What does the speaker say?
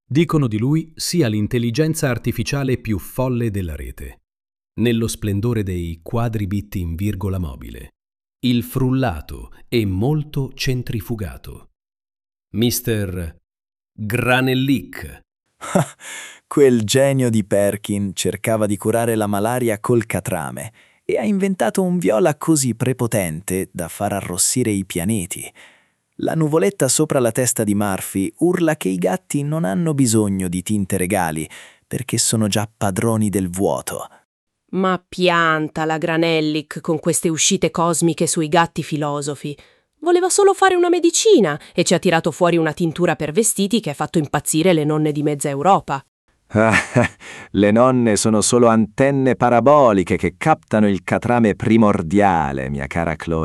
Dicono di lui sia l'intelligenza artificiale più folle della rete. Nello splendore dei quadribit in virgola mobile. Il frullato e molto centrifugato. Mr. Granellic. Quel genio di Perkin cercava di curare la malaria col catrame e ha inventato un viola così prepotente da far arrossire i pianeti. La nuvoletta sopra la testa di Murphy urla che i gatti non hanno bisogno di tinte regali perché sono già padroni del vuoto. Ma pianta la Granellic con queste uscite cosmiche sui gatti filosofi. Voleva solo fare una medicina e ci ha tirato fuori una tintura per vestiti che ha fatto impazzire le nonne di mezza Europa. Le nonne sono solo antenne paraboliche che captano il catrame primordiale, mia cara Chloe.